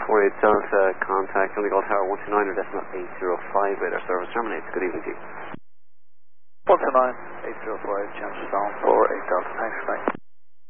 48 Delta, contact Donegal Tower 129 or decimal 805 radar service terminates. Good evening to you. 129, 805, James Stone, 48 Delta, thanks, bye.